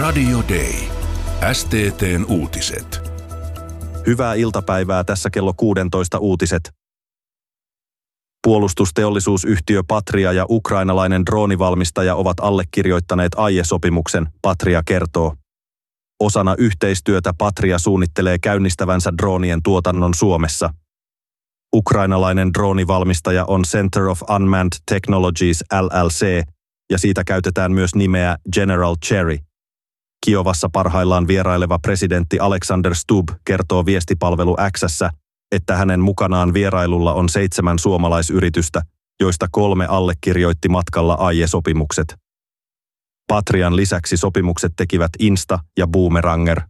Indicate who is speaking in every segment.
Speaker 1: Radio Day. STT:n uutiset.
Speaker 2: Hyvää iltapäivää, tässä kello 16 uutiset. Puolustusteollisuusyhtiö Patria ja ukrainalainen droonivalmistaja ovat allekirjoittaneet aiesopimuksen, Patria kertoo. Osana yhteistyötä Patria suunnittelee käynnistävänsä droonien tuotannon Suomessa. Ukrainalainen droonivalmistaja on Center of Unmanned Technologies LLC, ja siitä käytetään myös nimeä General Cherry. Kiovassa parhaillaan vieraileva presidentti Alexander Stubb kertoo viestipalvelu X:ssä, että hänen mukanaan vierailulla on 7 suomalaisyritystä, joista 3 allekirjoitti matkalla aiesopimukset. Patrian lisäksi sopimukset tekivät Insta ja Boomeranger.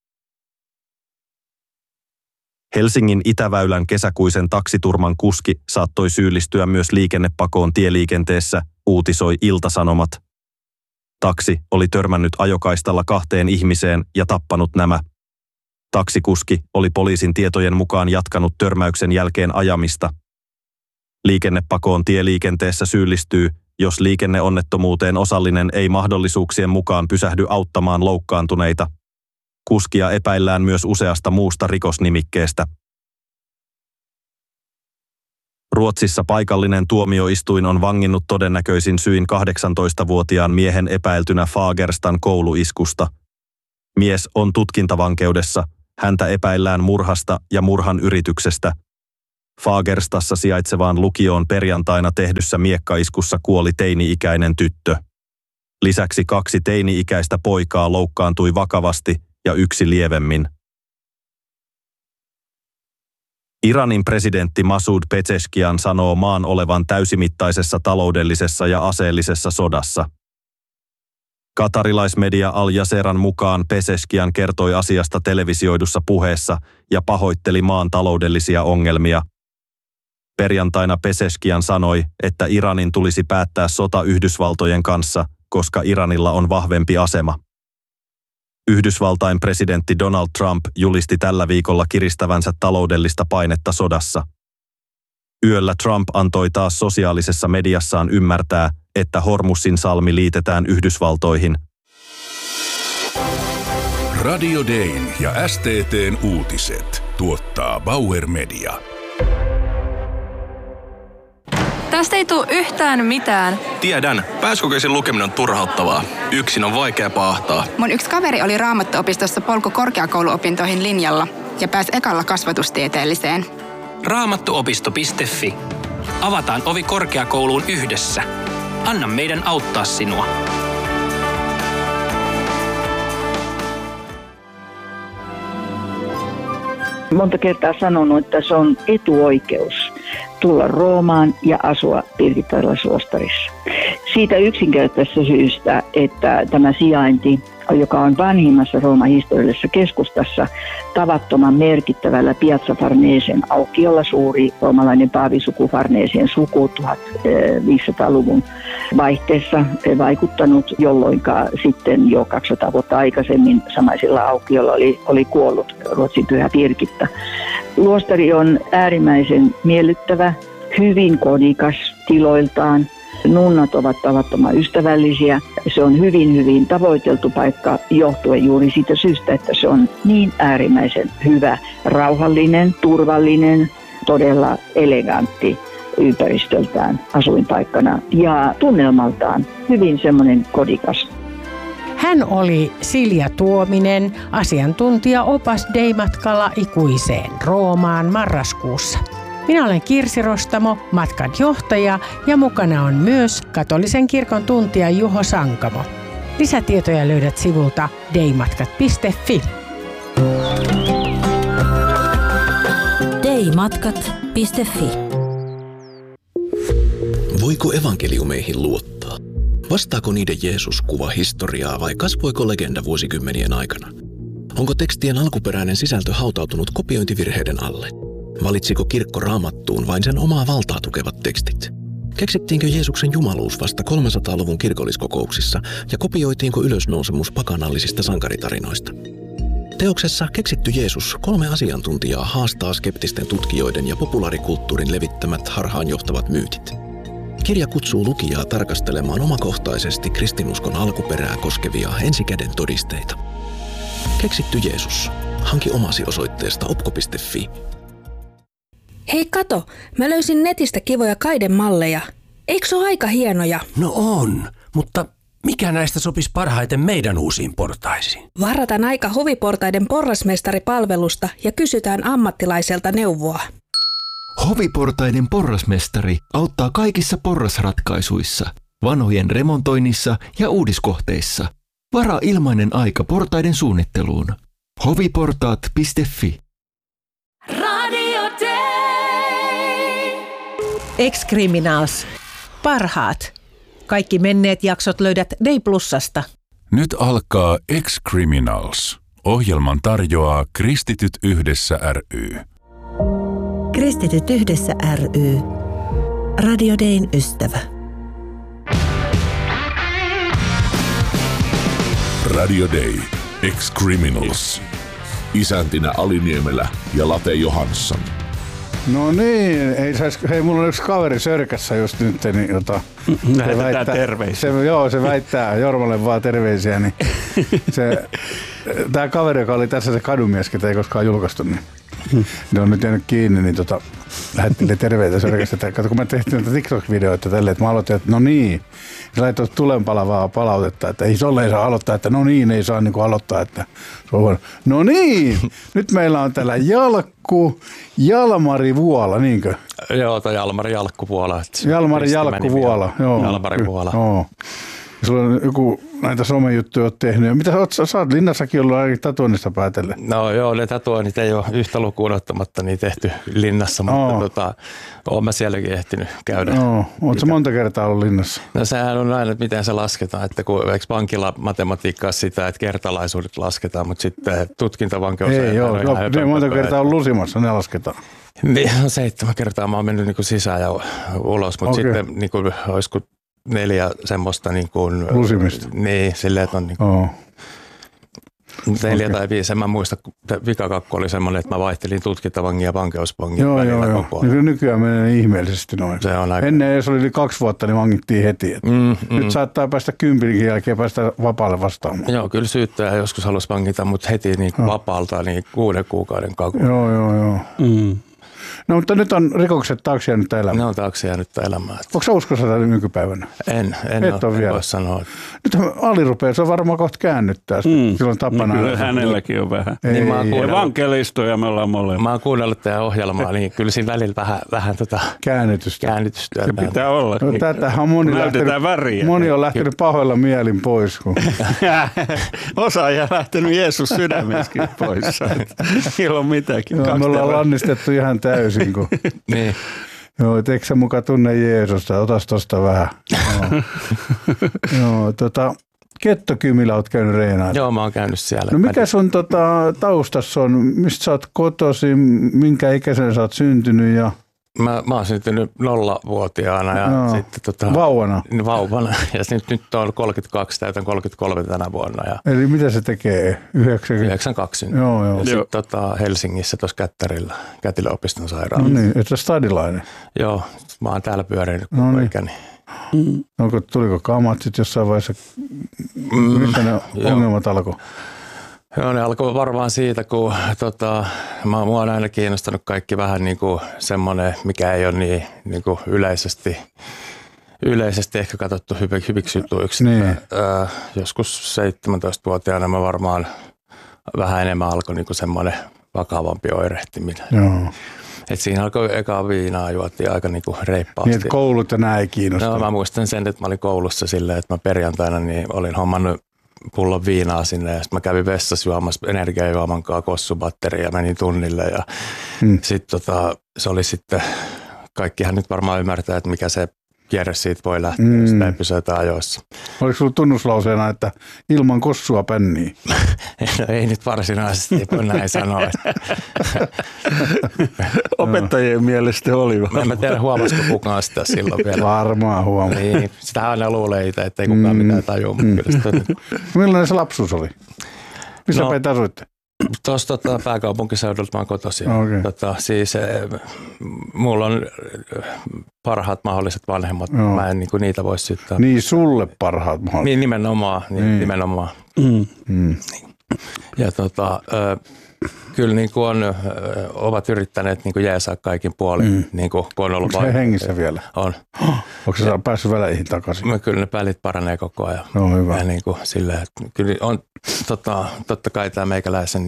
Speaker 2: Helsingin Itäväylän kesäkuisen taksiturman kuski saattoi syyllistyä myös liikennepakoon tieliikenteessä, uutisoi Ilta-Sanomat. Taksi oli törmännyt ajokaistalla 2 ihmiseen ja tappanut nämä. Taksikuski oli poliisin tietojen mukaan jatkanut törmäyksen jälkeen ajamista. Liikennepakoon tieliikenteessä syyllistyy, jos liikenneonnettomuuteen osallinen ei mahdollisuuksien mukaan pysähdy auttamaan loukkaantuneita. Kuskia epäillään myös useasta muusta rikosnimikkeestä. Ruotsissa paikallinen tuomioistuin on vanginnut todennäköisin syin 18-vuotiaan miehen epäiltynä Fagerstan kouluiskusta. Mies on tutkintavankeudessa, häntä epäillään murhasta ja murhan yrityksestä. Fagerstassa sijaitsevaan lukioon perjantaina tehdyssä miekkaiskussa kuoli teini-ikäinen tyttö. Lisäksi 2 teini-ikäistä poikaa loukkaantui vakavasti ja 1 lievemmin. Iranin presidentti Masoud Pezeshkian sanoo maan olevan täysimittaisessa taloudellisessa ja aseellisessa sodassa. Katarilaismedia Al Jazeeran mukaan Pezeshkian kertoi asiasta televisioidussa puheessa ja pahoitteli maan taloudellisia ongelmia. Perjantaina Pezeshkian sanoi, että Iranin tulisi päättää sota Yhdysvaltojen kanssa, koska Iranilla on vahvempi asema. Yhdysvaltain presidentti Donald Trump julisti tällä viikolla kiristävänsä taloudellista painetta sodassa. Yöllä Trump antoi taas sosiaalisessa mediassaan ymmärtää, että Hormuzin salmi liitetään Yhdysvaltoihin.
Speaker 1: Radio Dayn ja STT:n uutiset tuottaa Bauer Media.
Speaker 3: Tästä ei tule yhtään mitään.
Speaker 4: Tiedän. Pääsykokeisen lukeminen on turhauttavaa. Yksin on vaikea paahtaa.
Speaker 5: Mun yksi kaveri oli Raamattuopistossa polku-korkeakouluopintoihin linjalla ja pääsi ekalla kasvatustieteelliseen.
Speaker 6: Raamattuopisto.fi. Avataan ovi korkeakouluun yhdessä. Anna meidän auttaa sinua.
Speaker 7: Monta kertaa sanonut, että se on etuoikeus tulla Roomaan ja asua Pirkittalaisluostarissa. Siitä yksinkertaisesta syystä, että tämä sijainti, joka on vanhimmassa Rooman historiallisessa keskustassa, tavattoman merkittävällä Piazza Farnesien aukiolla, suuri roomalainen paavisuku Farnesien suku 1500-luvun vaihteessa vaikuttanut, jolloin sitten jo 200 vuotta aikaisemmin samaisilla aukiolla oli kuollut Ruotsin pyhä Pirkitta. Luostari on äärimmäisen miellyttävä, hyvin kodikas tiloiltaan. Nunnat ovat tavattoman ystävällisiä. Se on hyvin tavoiteltu paikka johtuen juuri siitä syystä, että se on niin äärimmäisen hyvä, rauhallinen, turvallinen, todella elegantti ympäristöltään asuinpaikkana ja tunnelmaltaan hyvin semmoinen kodikas.
Speaker 8: Hän oli Silja Tuominen, asiantuntija-opas Day-matkalla ikuiseen Roomaan marraskuussa. Minä olen Kirsi Rostamo, matkan johtaja, ja mukana on myös katolisen kirkon tuntija Juho Sankamo. Lisätietoja löydät sivulta daymatkat.fi.
Speaker 9: daymatkat.fi.
Speaker 10: Voiko evankeliumeihin luottaa? Vastaako niiden Jeesus kuva historiaa vai kasvoiko legenda vuosikymmenien aikana? Onko tekstien alkuperäinen sisältö hautautunut kopiointivirheiden alle? Valitsiko kirkko Raamattuun vain sen omaa valtaa tukevat tekstit? Keksittiinkö Jeesuksen jumaluus vasta 300-luvun kirkolliskokouksissa ja kopioitiinko ylösnousemus pakanallisista sankaritarinoista? Teoksessa Keksitty Jeesus 3 asiantuntijaa haastaa skeptisten tutkijoiden ja populaarikulttuurin levittämät harhaanjohtavat myytit. Kirja kutsuu lukijaa tarkastelemaan omakohtaisesti kristinuskon alkuperää koskevia ensikäden todisteita. Keksitty Jeesus. Hanki omasi osoitteesta opko.fi.
Speaker 11: Hei kato, mä löysin netistä kivoja kaidemalleja. Eikö se ole aika hienoja?
Speaker 12: No on, mutta mikä näistä sopisi parhaiten meidän uusiin portaisiin?
Speaker 11: Varataan aika Hoviportaiden porrasmestaripalvelusta ja kysytään ammattilaiselta neuvoa.
Speaker 13: Hoviportaiden porrasmestari auttaa kaikissa porrasratkaisuissa, vanhojen remontoinnissa ja uudiskohteissa. Varaa ilmainen aika portaiden suunnitteluun. hoviportaat.fi.
Speaker 14: Radio Day.
Speaker 15: Ex-Criminals. Parhaat. Kaikki menneet jaksot löydät Day Plusasta.
Speaker 1: Nyt alkaa Ex-Criminals. Ohjelman tarjoaa Kristityt yhdessä ry.
Speaker 9: Kristityt yhdessä ry. Radio Dayn ystävä.
Speaker 1: Radio Day. Ex-Criminals.
Speaker 16: Isäntinä Ali Niemelä ja Late Johansson.
Speaker 17: No niin, hei, mulla on yksi kaveri Sörkässä just nyt, niin
Speaker 18: lähetetään terveisiä.
Speaker 17: Se väittää Jormalle vaan terveisiä, niin tää kaveri, joka oli tässä se kadumies, ketä ei koskaan julkaistu, niin ne on nyt jäänyt kiinni, niin lähettiin terveitä Sörkästä. Kato, kun mä tehtiin näitä TikTok-videoita tälleen, että mä aloitin, että no niin, ja laitoin tulenpalavaa palautetta, että ei solle ei saa aloittaa, että no niin, ei saa niin aloittaa, että se on huono. No niin, nyt meillä on täällä Jalmari Vuola, niinkö?
Speaker 18: Joo, tai Jalmari Jalkkuvuola.
Speaker 17: Jalmari Jalkkuvuola, joo.
Speaker 18: Jalmari Vuola.
Speaker 17: Joo. Sulla on joku näitä somejuttuja oot tehnyt. Ja mitä sä oot Linnassakin ollut ainakin tatuoinnista päätellen?
Speaker 18: No joo, ne tatuoinnit ei ole yhtä lukuun ottamatta niin tehty Linnassa, mutta oon mä sielläkin ehtinyt käydä.
Speaker 17: Ootko sä monta kertaa ollut Linnassa?
Speaker 18: No sehän on aina, että miten se lasketaan, että kun eikö pankilla matematiikkaa sitä, että kertalaisuudet lasketaan, mutta sitten tutkintavankeus
Speaker 17: ei joo, ne monta kertaa on lusimassa, ne lasketaan.
Speaker 18: Niin, 7 kertaa mä oon mennyt niin kuin sisään ja ulos, mutta sitten niin kuin, olisiko 4 semmoista niin kuin
Speaker 17: lusimista.
Speaker 18: Niin, silleen, että on niin kuin 4 tai 5, en mä muista, vikakakku oli semmoinen, että mä vaihtelin tutkintavangin ja vankeusvangin välillä koko ajan.
Speaker 17: Nykyään menee ihmeellisesti noin.
Speaker 18: Se on aika.
Speaker 17: Ennen jos oli yli 2 vuotta, niin vangittiin heti. Nyt saattaa päästä 10 jälkeen päästä vapaalle vastaamaan.
Speaker 18: Joo, kyllä syyttäjä joskus halusi vangita, mutta heti niin vapaalta niin 6 kuukauden kakun.
Speaker 17: Joo. No mutta nyt on rikokset taakse jäänyttä elämää.
Speaker 18: Ne on taakse jäänyttä elämää.
Speaker 17: Onko sä uskossa tätä nykypäivänä?
Speaker 18: En voi sanoa.
Speaker 17: Nyt Ali rupeaa, se on varmaan kohta käännyttää. Silloin tapana.
Speaker 18: Kyllä hänelläkin on vähän. Niin, evankelistoja me ollaan molemmat. Mä oon kuunnellut teidän ohjelmaa, niin kyllä siinä välillä vähän käännytystyötä.
Speaker 12: Se pitää olla.
Speaker 17: No, tätähän on moni on lähtenyt pahoilla mielin pois.
Speaker 12: Osa ei lähtenyt Jeesus sydämessäkin pois. Ilman mitäkin.
Speaker 17: Me ollaan lannistettu ihan täysin.
Speaker 18: Niin.
Speaker 17: Joo, et eikö sä muka tunne Jeesusta? Otas tosta vähän. Joo, Ketto-Kymillä oot käynyt reenaan.
Speaker 18: Joo, mä oon käynyt siellä.
Speaker 17: No mikä sun taustassa on? Mistä sä oot kotoisin? Minkä ikäisenä sä oot syntynyt? Ja
Speaker 18: Mä oon syntynyt 0-vuotiaana ja sitten vauvana. Ja nyt on 32, täytän 33 tänä vuonna. Ja
Speaker 17: eli mitä se tekee?
Speaker 18: 92.
Speaker 17: Joo.
Speaker 18: Ja sitten Helsingissä tuossa Kättärillä, Kätilöopiston sairaalassa.
Speaker 17: No niin, et sä stadilainen?
Speaker 18: Joo, mä oon täällä pyörinyt koko ikäni.
Speaker 17: Tuliko kamat sitten jossain vaiheessa? Mistä ne ongelmat alkoi?
Speaker 18: Joo, ne alkoi varmaan siitä, kun mua on aina kiinnostanut kaikki vähän niin kuin semmoinen, mikä ei ole niin kuin yleisesti ehkä katsottu hyviksi jutuiksi.
Speaker 17: Niin.
Speaker 18: Joskus 17-vuotiaana mä varmaan vähän enemmän alkoi niin kuin semmoinen vakavampi oirehtiminen.
Speaker 17: Joo.
Speaker 18: Et siinä alkoi ekaa viinaa juotiin aika niin kuin reippaasti.
Speaker 17: Niin, että koulut ja näin ei kiinnostaa.
Speaker 18: No, mä muistan sen, että mä olin koulussa silleen, että mä perjantaina niin olin hommannut pullon viinaa sinne ja sitten mä kävin vessassa juomassa energiajuoman kanssa kossubatteria ja menin tunnille ja sitten se oli sitten, kaikkihan nyt varmaan ymmärtää, että mikä se kierre siitä voi lähteä, jos sitä ei pysäytä ajoissa.
Speaker 17: Oliko sulla tunnuslauseena, että ilman kossua pänniä?
Speaker 18: No ei nyt varsinaisesti, ei voi näin sanoa.
Speaker 12: Opettajien mielestä oli vaan.
Speaker 18: En mä tiedä, huomasiko kukaan sitä silloin vielä.
Speaker 17: Varmaan huomaa.
Speaker 18: Niin, sitä aina luulee itse, että ei kukaan mitään tajua.
Speaker 17: Millainen se lapsuus oli? Missä päin asuitte?
Speaker 18: Tuossa pääkaupunkiseudulta mä oon kotoisin.
Speaker 17: Okay.
Speaker 18: Siis mulla on parhaat mahdolliset vanhemmat. Mä en niitä voi syyttää.
Speaker 17: Niin, sulle parhaat mahdolliset.
Speaker 18: Niin, nimenomaan. Ja kyllä ovat yrittäneet jeesaa kaikin puolin, kun on ollut
Speaker 17: onko se hengissä vielä?
Speaker 18: On.
Speaker 17: Onko se päässyt väleihin takaisin?
Speaker 18: Kyllä ne välit paranee koko ajan.
Speaker 17: No hyvä.
Speaker 18: Ja silleen, että kyllä on totta kai tämä meikäläisen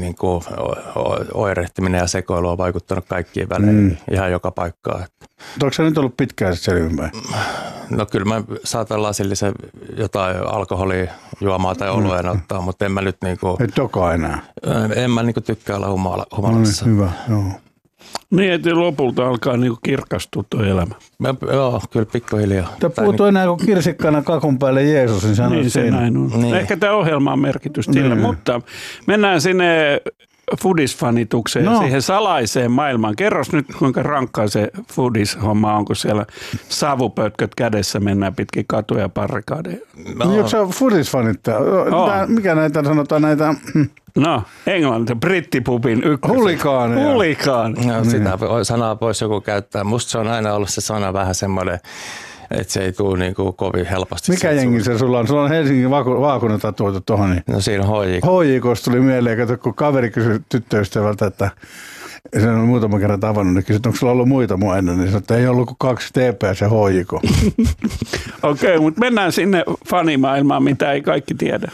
Speaker 18: oirehtiminen ja sekoilu on vaikuttanut kaikkiin väleihin ihan joka paikkaan.
Speaker 17: Onko se nyt ollut pitkään selvinpäin?
Speaker 18: No kyllä mä saatan lasillisen jotain alkoholia juomaa tai olueen ottaa, mutta en mä nyt
Speaker 17: et toka enää?
Speaker 18: En mä tykkää olla humalassa.
Speaker 17: No niin, hyvä, joo.
Speaker 19: Niin, että lopulta alkaa kirkastua tuo elämä.
Speaker 18: Joo, kyllä pikkuhiljaa.
Speaker 17: Tämä puhuttu enää kuin kirsikkana kakun päälle Jeesus, niin sanoo
Speaker 19: niin se näin on. Niin. Ehkä tämä ohjelma on merkitys sillä, mutta mennään sinne foodisfanitukseen, siihen salaiseen maailmaan. Kerros nyt, kuinka rankkaa se foodis-homma on, kun siellä savupötköt kädessä mennään pitkin katuja ja barrikadeja.
Speaker 17: Onko se foodisfanittaa? Mikä näitä sanotaan näitä?
Speaker 19: No, englanti, brittipubin ykkösen.
Speaker 17: Hulikaaneja.
Speaker 18: No, sitä sanaa voisi joku käyttää. Musta se on aina ollut se sana vähän semmoinen, että se ei tule kovin helposti.
Speaker 17: Mikä jengi se sulla on? Sulla on Helsingin vaakuna tatuoitu tuohon. Niin.
Speaker 18: No siinä on HJK.
Speaker 17: HJK:sta tuli mieleen, kato, kun kaveri kysyi tyttöystävältä, että sen on muutaman kerran tavannut, niin kysyi, onko sulla ollut muita mua ennen, niin sanoi, että ei ollut kuin 2 TPS ja HJK.
Speaker 19: Okei, mutta mennään sinne fanimaailmaan, mitä ei kaikki tiedä.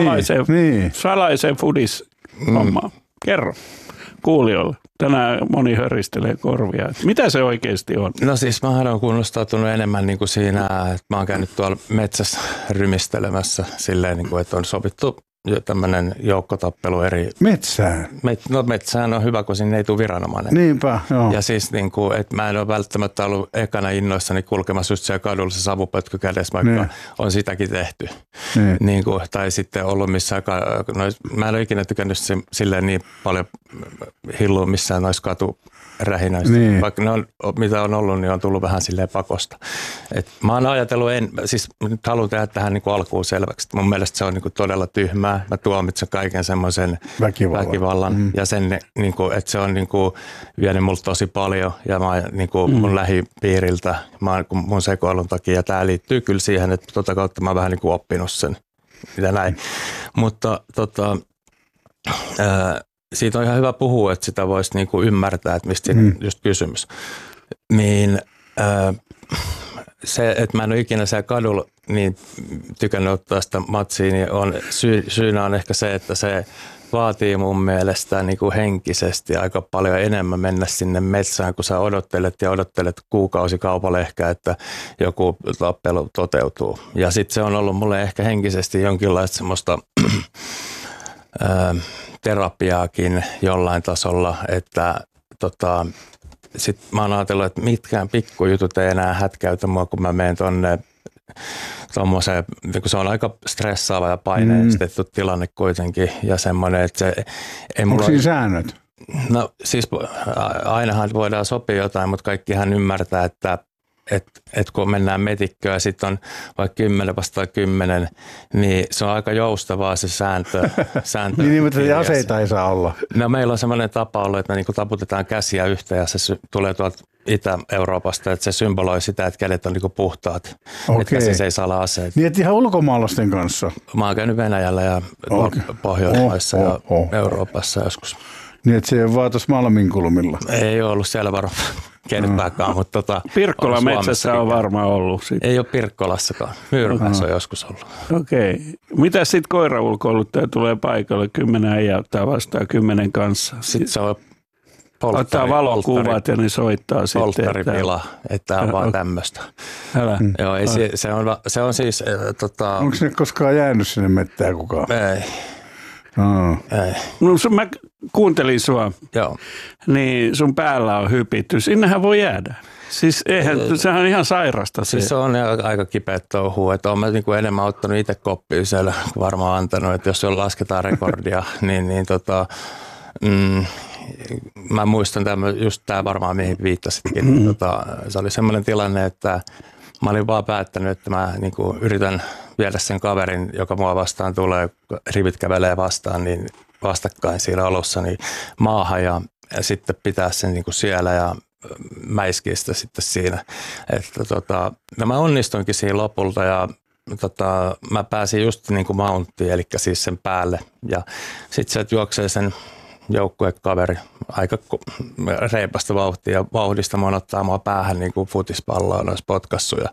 Speaker 19: Salaiseen foodis-hommaan. Kerro kuulijoille. Tänään moni höristelee korvia. Mitä se oikeasti on?
Speaker 18: No siis mä olen kunnostautunut enemmän siinä, että mä oon käynyt tuolla metsässä rymistelemässä silleen, että on sovittu tämmöinen joukkotappelu eri...
Speaker 17: Metsään?
Speaker 18: Metsään on hyvä, kun sinne ei tule viranomainen.
Speaker 17: Niinpä, joo.
Speaker 18: Ja siis, että mä en ole välttämättä ollut ekana innoissani kulkemassa just siellä kadulla se savupötkö kädessä, vaikka on sitäkin tehty. Tai sitten ollut missään... mä en ole ikinä tykännyt silleen niin paljon hillua missään noissa katurähinöissä. Niin. Vaikka ne on, mitä on ollut, niin on tullut vähän silleen pakosta. Mä oon ajatellut, siis nyt haluan tehdä tähän alkuun selväksi. Mun mielestä se on todella tyhmää. Mä tuomitsen kaiken semmoisen väkivallan ja sen, että se on vienyt multa tosi paljon ja mä mun lähipiiriltä mun sekoilun takia. Ja tää liittyy kyllä siihen, että tota kautta mä oon vähän oppinut sen, mitä näin. Mutta siitä on ihan hyvä puhua, että sitä voisi ymmärtää, että mistä siinä on just kysymys. Niin se, että mä en ole ikinä siellä kadulla niin tykännyt ottaa sitä matsia, niin syynä on ehkä se, että se vaatii mun mielestä henkisesti aika paljon enemmän mennä sinne metsään, kun sä odottelet kuukausikaupalla ehkä, että joku tappelu toteutuu. Ja sitten se on ollut mulle ehkä henkisesti jonkinlaista semmoista terapiaakin jollain tasolla, että sit mä oon ajatellut, että mitkään pikkujutut ei enää hätkäytä mua, kun mä menen tonne tommoseen, kun se on aika stressaava ja paineistettu tilanne kuitenkin ja semmoinen, että se ei mulla...
Speaker 17: Onko siinä säännöt?
Speaker 18: No siis ainahan voidaan sopia jotain, mutta kaikkihan ymmärtää, että kun mennään metikköön ja sitten on vaikka 10 vastaan 10, niin se on aika joustavaa se sääntö.
Speaker 17: Niin, mutta aseita ei saa olla.
Speaker 18: No meillä on semmoinen tapa ollut, että me taputetaan käsiä yhteen ja se tulee tuolta Itä-Euroopasta, että se symboloi sitä, että kädet on puhtaat.
Speaker 17: Okei.
Speaker 18: Että käsissä ei saa olla aseita.
Speaker 17: Niin, että ihan ulkomaalaisten kanssa?
Speaker 18: Mä oon käynyt Venäjällä ja Pohjoismaissa ja Euroopassa joskus.
Speaker 17: Niin, että se ei ole vaan tuossa Malminkulmilla?
Speaker 18: Ei ole ollut siellä varmaan kenettääkään, mutta
Speaker 19: Pirkkola metsässä on varmaan ollut.
Speaker 18: Ei ole Pirkkolassakaan. Myyrmässä on joskus ollut.
Speaker 19: Okei. Mitä sitten koiraulkoiluttaja tulee paikalle? 10 äijää ottaa vastaan 10 kanssa.
Speaker 18: Sitten se on
Speaker 19: ottaa valokuvat ja ne soittaa sitten.
Speaker 18: Polttaripila, että tämä on vaan tämmöistä. Joo, ei, se on siis...
Speaker 17: Onko se koskaan jäänyt sinne mettään kukaan?
Speaker 18: Ei.
Speaker 19: Ei. No, mä kuuntelin sua, niin sun päällä on hypitty. Sinnehän voi jäädä. Siis sehän on ihan sairasta.
Speaker 18: Siis se on aika kipeä touhua, että olen mä enemmän ottanut itse koppia siellä, varmaan antanut, että jos lasketaan rekordia, mä muistan just tämä varmaan mihin viittasitkin. Se oli semmoinen tilanne, että mä olin vaan päättänyt, että mä yritän viedä sen kaverin, joka mua vastaan tulee, rivit kävelee vastaan, niin vastakkain siinä alussa niin maahan ja sitten pitää sen niin kuin siellä ja mäiskiä sitä sitten siinä. Että mä onnistuinkin siinä lopulta ja mä pääsin just niin kuin mounttiin, eli siis sen päälle ja sitten sieltä juoksee sen joukkuekaveri aika reipasta vauhtia ja vauhdista ottaa mua päähän niin kuin futispalloa noissa potkassuja.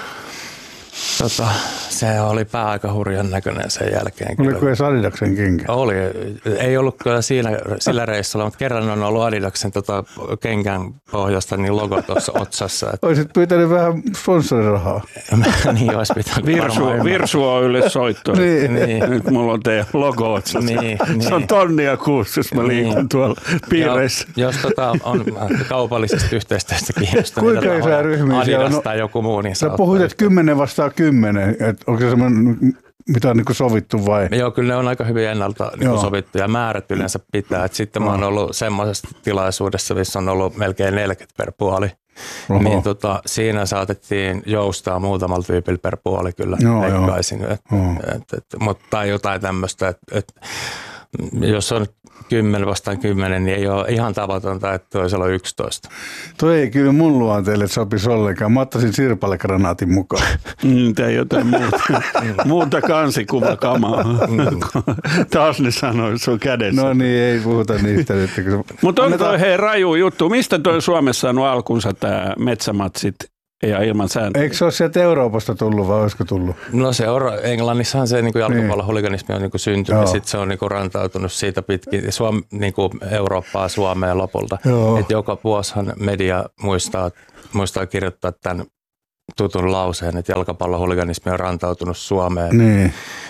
Speaker 18: Se oli pää aika hurjan näköinen sen jälkeen.
Speaker 17: Oliko edes Adidaksen kenkä?
Speaker 18: Oli. Ei ollut kyllä sillä reissulla, mutta kerran on ollut Adidaksen kenkän pohjasta niin logo tuossa otsassa.
Speaker 17: Olisit pyytänyt vähän sponsorirahaa.
Speaker 18: Niin olisi pitänyt.
Speaker 19: Virsu on yleensä soittoa.
Speaker 18: Niin.
Speaker 19: Nyt mulla on teidän logo otsassa. Niin. Se on tonnia kuussa, jos mä liikun tuolla piireissä.
Speaker 18: Jos on kaupallisesta yhteistyöstä kiinnostunut.
Speaker 17: Kuinka isoja ryhmiä
Speaker 18: Adidas tai joku muu, niin
Speaker 17: sä puhuit, että 10 vastaan 10. Onko se semmoinen, mitä on niin sovittu vai?
Speaker 18: Joo, kyllä ne on aika hyvin ennalta niin sovittu ja määrät yleensä pitää. Et sitten mä oon ollut semmoisessa tilaisuudessa, missä on ollut melkein 40 per puoli. Niin siinä saatettiin joustaa muutamalla tyypillä per puoli kyllä veikkaisin. Mutta tai jotain tämmöistä, että jos on 10 vastaan 10, niin ei ole ihan tavatonta, että toisella on 11.
Speaker 17: Toi ei kyllä mun luonteelle sopisi ollenkaan. Mä ottaisin sirpalekranaatin mukaan.
Speaker 19: Tai jotain muuta kansikuvakamaa. Taas ne sanoi, se on kädessä.
Speaker 17: No niin, ei puhuta niistä nyt.
Speaker 19: Mutta on toi raju juttu. Mistä toi Suomessa saanut alkunsa tämä metsämatsit? Ja ilman sääntöjä.
Speaker 17: Eikö se ole sieltä Euroopasta tullut vai olisiko tullut?
Speaker 18: No se on, Englannissahan se niin jalkapallohuliganismi on niin syntynyt ja sitten se on niin rantautunut siitä pitkin niin Eurooppaa Suomeen lopulta. Et joka vuosihan media muistaa kirjoittaa tämän tutun lauseen, että jalkapallohuliganismi on rantautunut Suomeen.
Speaker 17: Niin.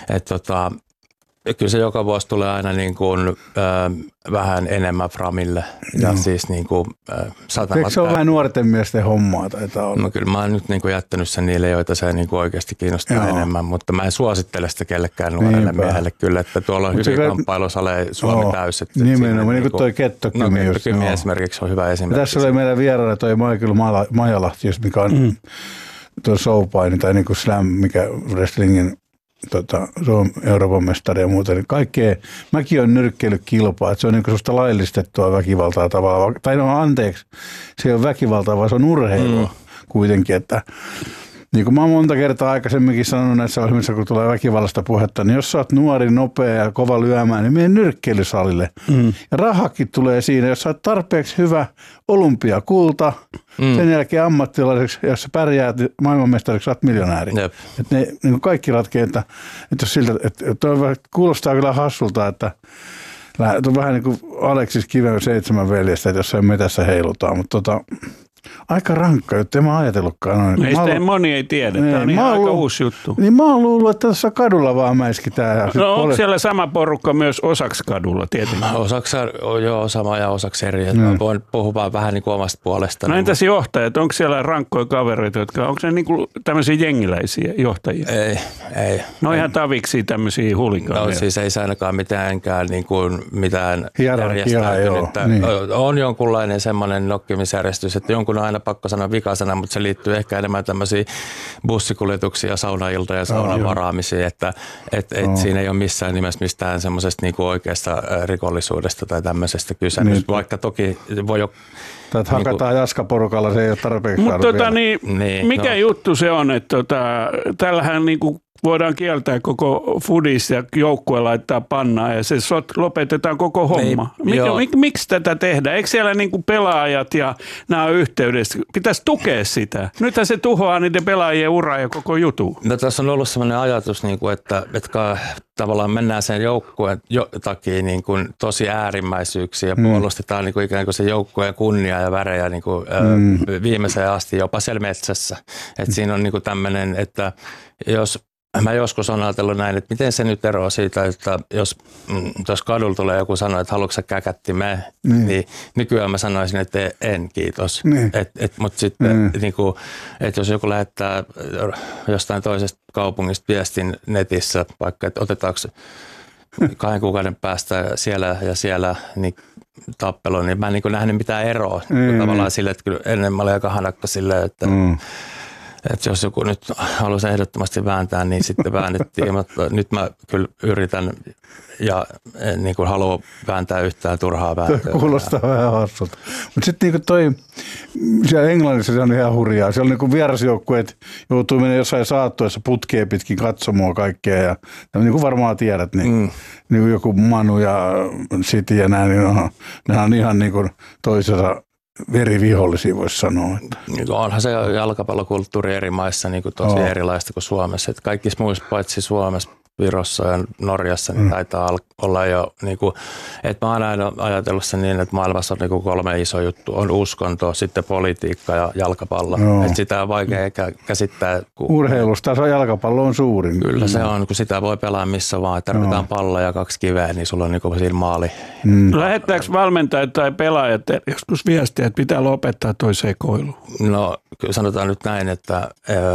Speaker 18: Kyllä se joka vuosi tulee aina niin kuin, vähän enemmän framille. Ja siis niin kuin,
Speaker 17: eikö se ole vähän nuorten miesten hommaa taitaa olla?
Speaker 18: No kyllä mä oon nyt niin kuin jättänyt sen niille, joita se niin kuin oikeasti kiinnostaa enemmän, mutta mä en suosittele sitä kellekään nuorelle miehelle kyllä, että tuolla on hyvin kamppailusaleja Suomi täys.
Speaker 17: Nimenomaan, niin kuin toi Kettokymi.
Speaker 18: Kettokymi esimerkiksi on hyvä esimerkki.
Speaker 17: Tässä oli meidän vieraana toi Michael Majalahti, mikä on tuo showpaini tai niin kuin slam, mikä wrestlingin se on Euroopan mestari ja muuta. Mäkin olen nyrkkeillyt kilpaa, että se on niin sellaista laillistettua väkivaltaa tavallaan. Tai no anteeksi, se ei ole väkivaltaa, vaan se on urheilua kuitenkin. Että, niin kuin mä oon monta kertaa aikaisemminkin sanonut näissä ohjelmissa, kun tulee väkivallasta puhetta, niin jos sä oot nuori, nopea ja kova lyömään, niin mene nyrkkeilysalille. Ja rahakin tulee siinä, jos sä oot tarpeeksi hyvä olympiakulta, sen jälkeen ammattilaiseksi, jos sä pärjäät maailmanmestariksi, sä oot miljonääri. Että ne niin kaikki ratkee, että jos siltä, että kuulostaa kyllä hassulta, että on vähän niin kuin Aleksis Kiven 7 veljestä, että jossain metässä heilutaan, mutta aika rankka, jotta en mä ajatellutkaan.
Speaker 19: Moni ei tiedä. Tämä on ihan aika uusi juttu.
Speaker 17: Niin mä oon luullut, että tässä kadulla vaan mäiskitään.
Speaker 19: No onko siellä sama porukka myös osaksi kadulla tietenkin?
Speaker 18: Osaksi sama ja osaksi eri. Mä voin puhua vaan vähän niin kuin omasta puolestani.
Speaker 19: No entäs johtajat? Onko siellä rankkoja kavereita, onko ne niin kuin tämmöisiä jengiläisiä johtajia?
Speaker 18: Ei.
Speaker 19: No ihan taviksi tämmöisiä hulikaaneja.
Speaker 18: No siis ei se ainakaan mitään
Speaker 17: järjestäytynyttä.
Speaker 18: Niin. On jonkunlainen semmoinen nokkimisjärjestys, että jonkun on aina pakko sanoa vikasana, mutta se liittyy ehkä enemmän tämmöisiä bussikuljetuksia, saunailtoja ja saunan varaamisia, että siinä ei ole missään nimessä mistään semmoisesta niinku oikeasta rikollisuudesta tai tämmöisestä kysymys, niin. Vaikka toki voi jo
Speaker 17: tai että hakataan jaskaporukalla, se ei ole tarpeeksi.
Speaker 19: Mutta mikä juttu se on, että tällähän niinku voidaan kieltää koko fudis ja joukkue laittaa pannaan ja se lopetetaan koko homma. Miksi tätä tehdään? Eikö siellä niinku pelaajat ja nämä on yhteydessä? Pitäisi tukea sitä. Nythän se tuhoaa niiden pelaajien uraa ja koko jutu.
Speaker 18: No tässä on ollut sellainen ajatus, että tavallaan mennään sen joukkueen takia niin kuin tosi äärimmäisyyksiä ja puolustetaan niin kuin ikään kuin se joukkueen kunnia ja värejä niin kuin, viimeiseen asti jopa siellä metsässä. Et siinä on niin kuin tämmöinen, että jos mä joskus olen ajatellut näin, että miten se nyt eroaa siitä, että jos kadulla tulee joku sanoa, että haluatko sä käkättimeen, niin nykyään mä sanoisin, että en kiitos. Mutta sitten, että jos joku lähettää jostain toisesta kaupungista viestin netissä, vaikka että otetaanko 2 kuukauden päästä siellä ja siellä niin tappelu, niin mä en nähnyt mitään eroa. Tavallaan sille, että kyllä ennen mä olin aika hanakka silleen, että Että jos joku nyt haluaisi ehdottomasti vääntää, niin sitten väännettiin, mutta nyt mä kyllä yritän ja en niin kuin halua vääntää yhtään turhaa vääntöä.
Speaker 17: Kuulostaa vähän hassulta. Mutta sitten niin toi, siellä Englannissa se on ihan hurjaa. Siellä niin kuin vierasjoukkueet joutuu menemään jossain saattuessa putkeen pitkin katsomaan kaikkea. Ja niin kuin varmaan tiedät, niin kuin joku Manu ja City ja nämä, niin nämä on ihan niin kuin toisensa verivihollisia, voisi sanoa.
Speaker 18: Onhan se jalkapallokulttuuri eri maissa niin kuin tosi erilaista kuin Suomessa. Että kaikissa muissa paitsi Suomessa, Virossa ja Norjassa niin taitaa olla jo, niin kuin, että mä oon aina ajatellut sen niin, että maailmassa on niin kuin 3 iso juttu. On uskonto, sitten politiikka ja jalkapallo. Että sitä on vaikea käsittää.
Speaker 17: Urheilusta jalkapallo on suurin.
Speaker 18: Kyllä se on, kun sitä voi pelaa missä vaan. Tarvitaan palloa ja 2 kiveä, niin sulla on niin kuin siinä maali.
Speaker 19: Lähettääkö valmentajat tai pelaajat joskus viestiä, että pitää lopettaa toi sekoilu?
Speaker 18: No sanotaan nyt näin, että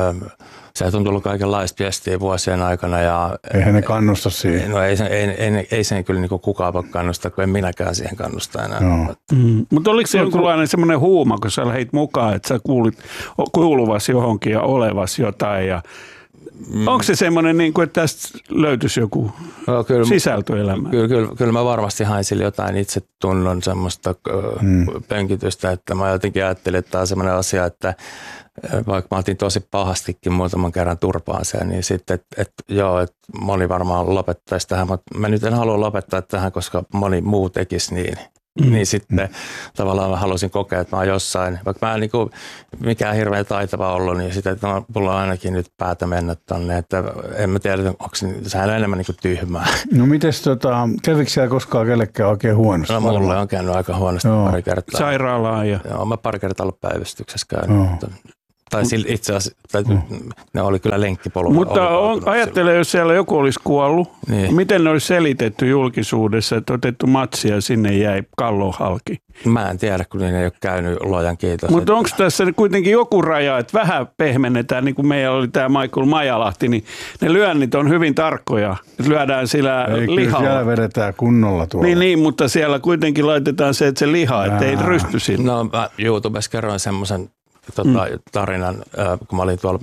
Speaker 18: se on tullut kaikenlaista viestiä vuosien aikana. Ja
Speaker 17: eihän ne kannusta siihen.
Speaker 18: No ei sen kyllä niin kukaan voi kannustaa, kun en minäkään siihen kannusta enää.
Speaker 19: Mutta oliko se jonkunlainen semmoinen huuma, kun sä lähdit mukaan, että sä kuulit kuuluvas johonkin ja olevas jotain ja onko se semmoinen, niin kuin, että tästä löytyisi joku sisältöelämä?
Speaker 18: Kyllä mä varmasti hain sille jotain itsetunnon semmoista pönkitystä, että mä jotenkin ajattelin, että tämä on semmoinen asia, että vaikka mä otin tosi pahastikin muutaman kerran turpaan sen, niin sitten, että moni varmaan lopettaisi tähän, mutta mä nyt en halua lopettaa tähän, koska moni muu tekisi niin. Niin sitten tavallaan mä halusin kokea, että mä oon jossain, vaikka mä en niin kuin mikään hirveän taitava ollut, niin sitten, että mulla on ainakin nyt päätä mennä tonne, että en mä tiedä, onko sehän on enemmän niin kuin tyhmää.
Speaker 17: No mites kävikö siellä koskaan kellekään oikein huonosti?
Speaker 18: No mulle on käynyt aika huonosti pari kertaa.
Speaker 19: Sairaalaan ja...
Speaker 18: Joo, mä pari kertaa ollut päivystyksessä käynyt. Tai itse asiassa, ne oli kyllä lenkkipolulla.
Speaker 19: Mutta ajattele, jos siellä joku olisi kuollut, miten ne olisi selitetty julkisuudessa, että otettu matsia ja sinne jäi kallon halki?
Speaker 18: Mä en tiedä, kun niin ei ole käynyt, luojan kiitos.
Speaker 19: Mutta onko tässä kuitenkin joku raja, että vähän pehmennetään, niin kuin meillä oli tämä Michael Majalahti, niin ne lyönnit on hyvin tarkkoja. Lyödään sillä lihalla.
Speaker 17: Siellä vedetään kunnolla tuolla.
Speaker 19: Niin, mutta siellä kuitenkin laitetaan se, että se liha, ettei rysty sinne.
Speaker 18: No mä YouTubessa kerroin semmoisen tarinan, kun mä olin tuolla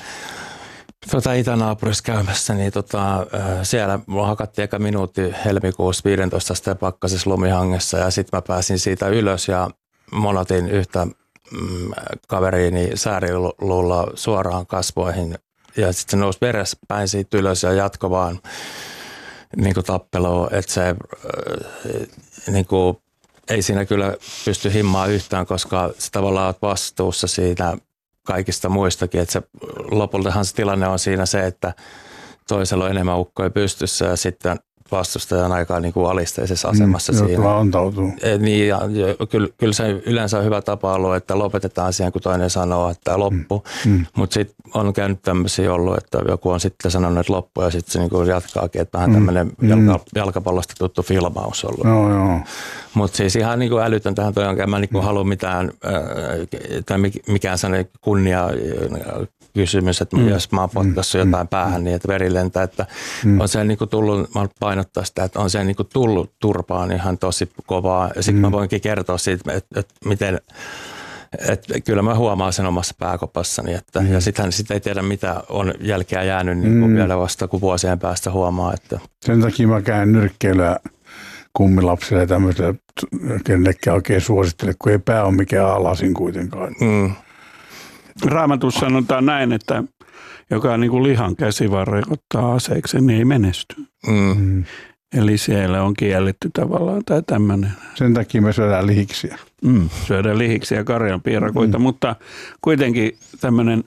Speaker 18: itänaapurissa käymässä, niin siellä mulla hakattiin eka minuutti helmikuussa 15 asteen pakkasessa lumihangessa ja sitten mä pääsin siitä ylös ja monotin yhtä kaveriini sääriluulla suoraan kasvoihin ja sitten se nousi veressä päin siitä ylös ja jatkoi vaan niin kuin tappelua, että se niin kuin ei siinä kyllä pysty himmaa yhtään, koska sä tavallaan oot vastuussa siitä kaikista muistakin. Että lopultahan se tilanne on siinä se, että toisella on enemmän ukkoja pystyssä ja sitten vastustaja on aika niin kuin alisteisessa asemassa siinä.
Speaker 17: Antautuu.
Speaker 18: Niin, ja kyllä se yleensä on hyvä tapa ollut, että lopetetaan siihen, kun toinen sanoo, että loppu. Mutta sitten on käynyt tämmöisiä ollut, että joku on sitten sanonut, että loppu, ja sitten se niin kuin jatkaakin, että vähän tämmöinen jalkapallosta tuttu filmaus ollut. Mutta siis ihan niin kuin älytön tähän toi onkin. Mä en niin halua mitään, tai mikään sellainen kunnia kysymys, että jos mä oon potkassut jotain päähän niin, että veri lentää, että on se niin kuin tullut, mä oon painottaa sitä, että on se niin kuin tullut turpaan ihan tosi kovaa. Ja sitten mä voinkin kertoa siitä, että miten, että kyllä mä huomaan sen omassa pääkopassani, että ja sitten ei tiedä mitä on jälkeä jäänyt niin kuin vielä vasta, kun vuosien päästä huomaa. Että.
Speaker 17: Sen takia mä käyn nyrkkeilyä kummilapsille ja tämmöiselle, kenellekään oikein suosittele, kun ei pää ole mikään alasin kuitenkaan.
Speaker 19: Raamatussa sanotaan näin, että joka niin kuin lihan käsivarre ottaa aseeksi, niin ei menesty. Eli siellä on kielletty tavallaan tai tämmöinen.
Speaker 17: Sen takia me syödään lihiksiä.
Speaker 19: Syödään lihiksiä ja karjanpiirakoita, mutta kuitenkin tämmöinen,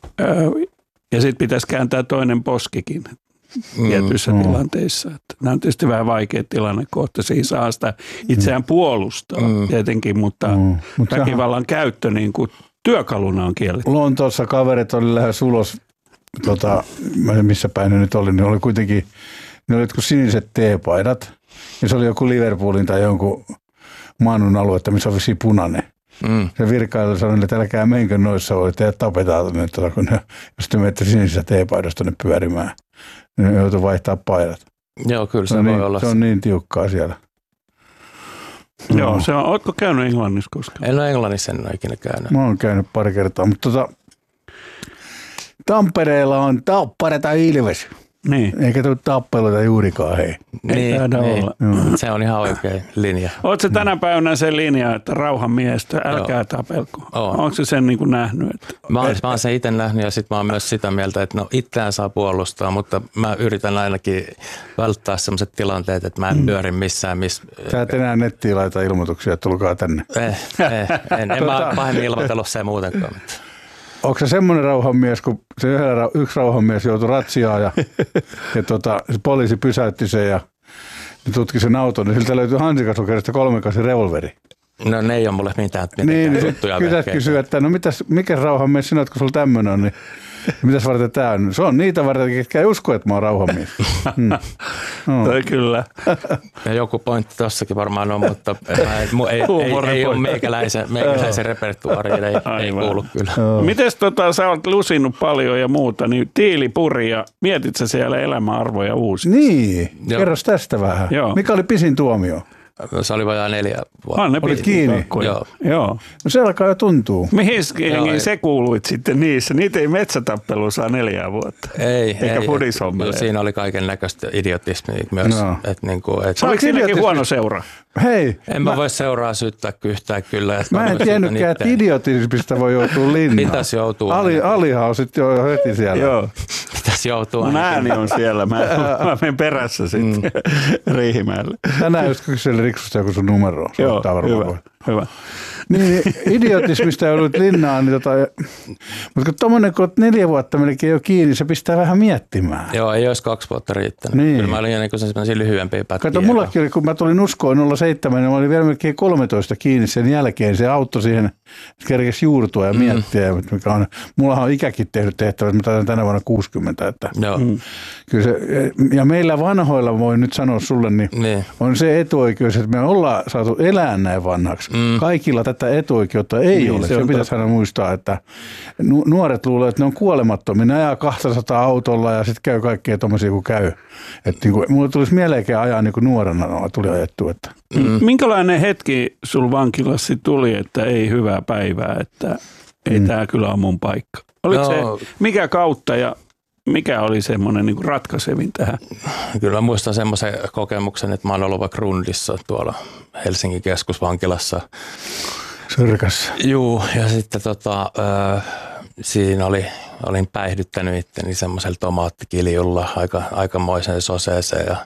Speaker 19: ja sitten pitäisi kääntää toinen poskikin tietyissä tilanteissa. Että nämä on tietysti vähän vaikea tilanne, kohta siinä saa sitä itseään puolustaa tietenkin, mutta väkivallan käyttö niin kuin työkaluna on kielletty.
Speaker 17: Lontoossa kaverit oli lähes ulos, missä päin ne nyt oli, ne oli kuitenkin, ne oli jotkut siniset teepaidat, ja se oli joku Liverpoolin tai jonkun Manun aluetta, missä on vissiin punainen. Se virkailija sanoi, että älkää menkö noissa, voi tehdä tapetaan, kun ne, jos te menette sinisessä teepaidassa tuonne pyörimään, niin ne joutuu vaihtaa paidat.
Speaker 18: Joo, kyllä se voi olla.
Speaker 17: Se on niin tiukkaa siellä.
Speaker 19: Joo, se on. Ootko käynyt Englannissa koskaan?
Speaker 18: En ole Englannissa, en ole ikinä käynyt.
Speaker 17: Mä oon käynyt pari kertaa, mutta Tampereella on Tappara tai Ilves.
Speaker 19: Niin.
Speaker 17: Eikä tule tappeluita juurikaan, hei.
Speaker 18: Niin. Se on ihan oikein linja.
Speaker 19: Oletko tänä päivänä se linja, että rauhan miestä, älkää tapelko? Onko se sen niin kuin nähnyt? Että...
Speaker 18: Mä oon sen itse nähnyt ja sitten mä oon myös sitä mieltä, että itseään saa puolustaa, mutta mä yritän ainakin välttää sellaiset tilanteet, että mä en pyöri missään.
Speaker 17: Sä et enää nettiin laita ilmoituksia, että tulkaa tänne.
Speaker 18: En mä pahemmin ilmoitellut sen muutenkaan.
Speaker 17: Onko se semmoinen rauhanmies, kun se yksi rauhanmies joutui ratsiaan ja se poliisi pysäytti sen ja tutki sen auton, niin siltä löytyi hansikasukerista 3-8 revolveri.
Speaker 18: No ne ei ole mulle mitään tuttuja
Speaker 17: vehkeitä. Pitäisi kysyä, että no mikä rauhanmies sinä olet, kun sulla tämmöinen on, niin mitäs varten tämä on? Se on niitä varten, ketkä ei usko, että mä oon rauhanmies.
Speaker 19: Toi kyllä.
Speaker 18: Ja joku pointti tossakin varmaan on, mutta ei ole meikäläisen repertuaariin, ei kuulu kyllä.
Speaker 19: Mites sä oot lusinut paljon ja muuta, niin tiilipuri ja mietit sä siellä elämäarvoja uusia?
Speaker 17: Niin, kerros tästä vähän.
Speaker 19: Joo.
Speaker 17: Mikä oli pisin tuomio?
Speaker 18: Se oli vajaa 4 vuotta.
Speaker 17: Olit kiinni?
Speaker 18: Joo.
Speaker 17: No se alkaa jo tuntuu.
Speaker 19: Mihin se kuuluit sitten niissä? Niitä ei metsätappelu saa 4 vuotta. Eikä fudishommeja.
Speaker 18: Siinä oli kaiken näköistä idiotismia myös.
Speaker 17: No.
Speaker 19: Oliko siinäkin huono seura?
Speaker 17: Hei.
Speaker 18: En mä voi seuraa syyttää yhtään kyllä.
Speaker 17: Mä en tiennytkään, että idiotismista voi joutua linnaan.
Speaker 18: Pitäisi joutua.
Speaker 17: Alihan on sitten jo heti siellä.
Speaker 19: Joo.
Speaker 18: Pitäisi joutua.
Speaker 19: Mun ääni on siellä. Mä menen perässä sitten Riihimäelle.
Speaker 17: Tänään jos kyseli Riksusta joku sun numero.
Speaker 19: Joo, hyvä.
Speaker 17: Niin, idiotismista joudut linnaan. Niin mutta kun 4 vuotta melkein jo kiinni, se pistää vähän miettimään.
Speaker 18: Joo, ei olisi 2 vuotta riittänyt. Niin. Kyllä mä olin jo sellaisia lyhyempiä pätkiä.
Speaker 17: Kato, mullakin oli, kun mä tulin uskoon 07, niin mä olin vielä melkein 13 kiinni sen jälkeen. Se auttoi siihen, että kerkesi juurtua ja miettiä. Mikä on, mullahan on ikäkin tehnyt tehtävät, mä taitan tänä vuonna 60. Että kyllä se, ja meillä vanhoilla, voin nyt sanoa sulle, niin on se etuoikeus, että me ollaan saatu elää näin vanhaksi. Kaikilla tätä etuoikeutta ei ole. Se pitäisi aina muistaa, että nuoret luulee, että ne on kuolemattomia. Ne ajaa 200 autolla ja sitten käy kaikkea tommosia kuin käy. Että niin kuin, mulle tulisi mieleenkään ajaa niin kuin nuorena tuli ajettu. Että.
Speaker 19: Minkälainen hetki sul vankilassa tuli, että ei hyvää päivää, että ei tää kyllä ole mun paikka? Oliko se mikä kautta ja mikä oli semmoinen niin kuin ratkaisevin tähän?
Speaker 18: Kyllä muistan semmoisen kokemuksen, että mä oon ollut vaikka rundissa tuolla Helsingin keskusvankilassa.
Speaker 17: Syrkässä.
Speaker 18: Juu, ja sitten siinä olin päihdyttänyt itteni semmoisella tomaattikiljulla aikamoisen soseeseen. Ja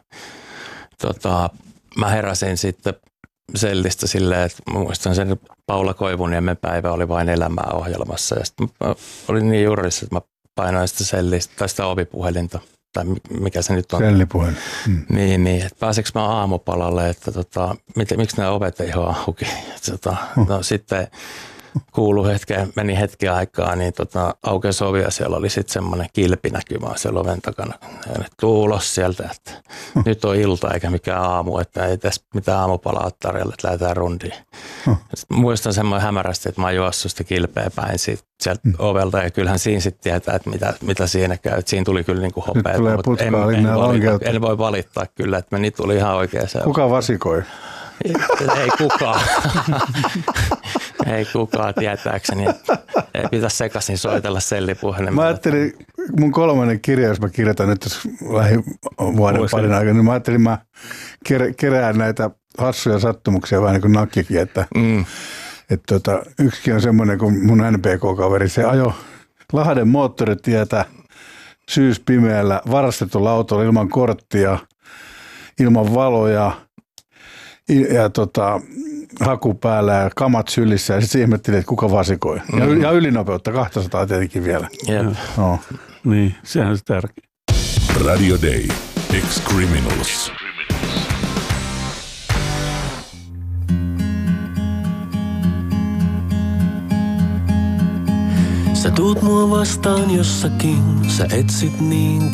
Speaker 18: mä heräsin sitten sellistä silleen, että muistan sen Paula Koivuniemen päivä oli vain elämää ohjelmassa. Ja sitten mä olin niin juurissa, että mä painoin sitä sellistä tai sitä ovipuhelinta, tai mikä se nyt on.
Speaker 17: Sellipuhelin.
Speaker 18: Niin, että pääsikö mä aamupalalle, että miksi nämä ovet ei ole auki. No sitten meni hetki aikaa, niin aukesi ovi ja siellä oli sitten semmoinen kilpinäkymä siellä oven takana. Ja ne tuu ulos sieltä, että nyt on ilta eikä mikään aamu, että ei tässä mitään aamupalaa tarjolla, että lähdetään rundiin. Muistan semmoinen hämärästi, että mä oon juossut sitä kilpeä päin sieltä ovelta ja kyllähän siinä sitten tietää, että mitä siinä käy. Että siinä tuli kyllä niin kuin hopeaa. En voi valittaa kyllä, että meni tuli ihan oikein se.
Speaker 17: Kuka vasikoi?
Speaker 18: Ei kukaan. Ei kukaan tietääkseni. Ei pitäisi sekaisin soitella sellipuhelimella.
Speaker 17: Mä ajattelin, mun 3. kirja, jos mä kirjoitan nyt lähivuoden parin aikana, niin mä ajattelin, mä kerään näitä hassuja sattumuksia vähän niin kuin nakkikin, että yksikin on semmoinen kuin mun NPK-kaveri, se ajoi Lahden moottoritietä syyspimeällä varastetulla autolla ilman korttia, ilman valoja ja haku päällä ja kamat sylissä ja sitten ihmettelin, että kuka vasikoi. Ja ylinopeutta 200 tietenkin vielä.
Speaker 19: No. Niin, sehän on se tärkeä.
Speaker 1: Radio Day. Ex-Criminals.
Speaker 20: Sä tuut mua vastaan jossakin, sä etsit niin